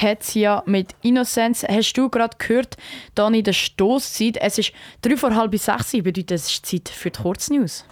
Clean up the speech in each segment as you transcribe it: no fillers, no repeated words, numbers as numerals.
Kezia mit Innocence. Hast du gerade gehört, dann in der Stosszeit. Es ist 5:45, bedeutet es ist Zeit für die Kurznews.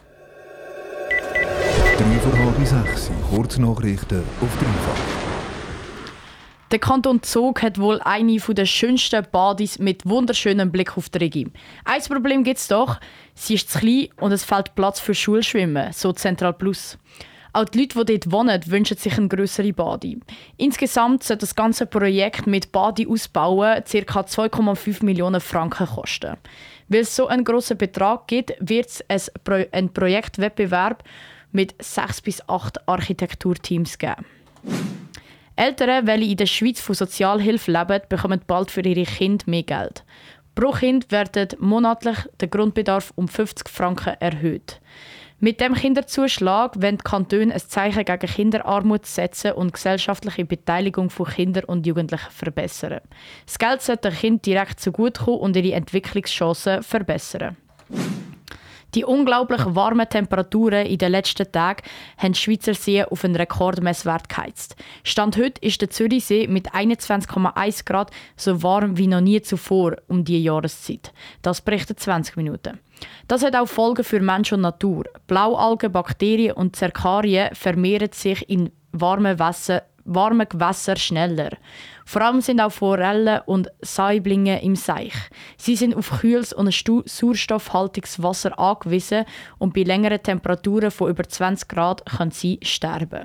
5:45, Kurznachrichten auf Dreifach. Der Kanton Zug hat wohl eine der schönsten Badis mit wunderschönem Blick auf die Regie. Ein Problem gibt es doch, sie ist zu klein und es fehlt Platz für Schulschwimmen, so Central Plus. Auch die Leute, die dort wohnen, wünschen sich eine grössere Badi. Insgesamt soll das ganze Projekt mit Badi ausbauen ca. 2,5 Millionen Franken kosten. Weil es so einen grossen Betrag gibt, wird es einen Projektwettbewerb mit 6 bis 8 Architekturteams geben. Eltern, die in der Schweiz von Sozialhilfe leben, bekommen bald für ihre Kinder mehr Geld. Pro Kind wird monatlich der Grundbedarf um 50 Franken erhöht. Mit dem Kinderzuschlag wollen die Kantone ein Zeichen gegen Kinderarmut setzen und die gesellschaftliche Beteiligung von Kindern und Jugendlichen verbessern. Das Geld sollte den Kindern direkt zugutekommen und ihre Entwicklungschancen verbessern. Die unglaublich warmen Temperaturen in den letzten Tagen haben die Schweizer Seen auf einen Rekordmesswert geheizt. Stand heute ist der Zürichsee mit 21,1 Grad so warm wie noch nie zuvor um diese Jahreszeit. Das berichtet 20 Minuten. Das hat auch Folgen für Mensch und Natur. Blaualgen, Bakterien und Zerkarien vermehren sich in warmen Gewässern schneller. Vor allem sind auch Forellen und Saiblinge im Seich. Sie sind auf kühles und sauerstoffhaltiges Wasser angewiesen und bei längeren Temperaturen von über 20 Grad können sie sterben.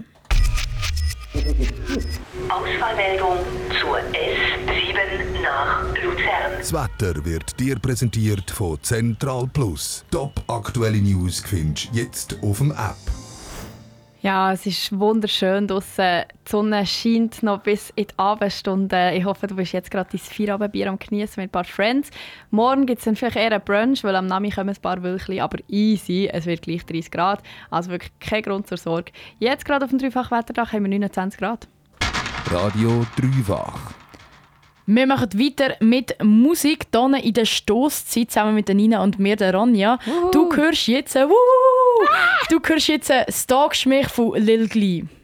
Ausfallmeldung zur S7 nach Luzern. Das Wetter wird dir präsentiert von Central Plus. Top aktuelle News findest du jetzt auf dem App. Ja, es ist wunderschön draussen. Die Sonne scheint noch bis in die Abendstunden. Ich hoffe, du bist jetzt gerade dein Feierabendbier am Genießen mit ein paar Friends. Morgen gibt es dann vielleicht eher einen Brunch, weil am Nachmittag kommen ein paar Wölkchen, aber easy. Es wird gleich 30 Grad, also wirklich kein Grund zur Sorge. Jetzt gerade auf dem Dreifach-Wetterdach haben wir 29 Grad. Radio Dreifach. Wir machen weiter mit Musik hier in der Stosszeit zusammen mit Nina und mir, der Ronja. Du hörst jetzt «Stalkst mich» von Lil Glee.